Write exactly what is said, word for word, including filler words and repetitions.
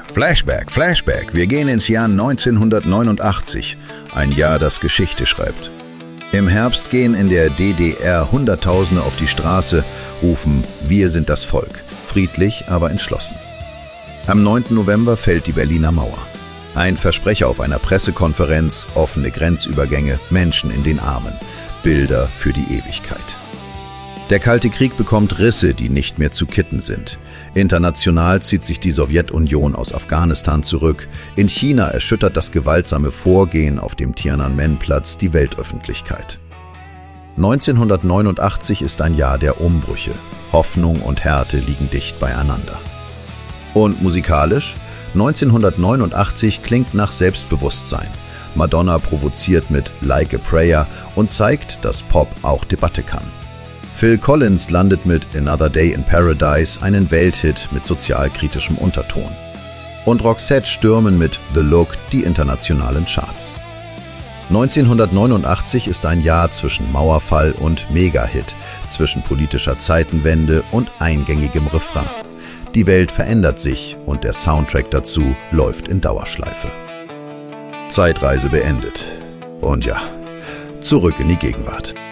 Flashback, Flashback, wir gehen ins Jahr neunzehnhundertneunundachtzig, ein Jahr, das Geschichte schreibt. Im Herbst gehen in der D D R Hunderttausende auf die Straße, rufen „Wir sind das Volk", friedlich, aber entschlossen. Am neunten November fällt die Berliner Mauer. Ein Versprecher auf einer Pressekonferenz, offene Grenzübergänge, Menschen in den Armen, Bilder für die Ewigkeit. Der Kalte Krieg bekommt Risse, die nicht mehr zu kitten sind. International zieht sich die Sowjetunion aus Afghanistan zurück. In China erschüttert das gewaltsame Vorgehen auf dem Tiananmen-Platz die Weltöffentlichkeit. neunzehnhundertneunundachtzig ist ein Jahr der Umbrüche. Hoffnung und Härte liegen dicht beieinander. Und musikalisch? neunzehnhundertneunundachtzig klingt nach Selbstbewusstsein. Madonna provoziert mit Like a Prayer und zeigt, dass Pop auch Debatte kann. Phil Collins landet mit Another Day in Paradise einen Welthit mit sozialkritischem Unterton. Und Roxette stürmen mit The Look die internationalen Charts. neunzehnhundertneunundachtzig ist ein Jahr zwischen Mauerfall und Mega-Hit, zwischen politischer Zeitenwende und eingängigem Refrain. Die Welt verändert sich und der Soundtrack dazu läuft in Dauerschleife. Zeitreise beendet. Und ja, zurück in die Gegenwart.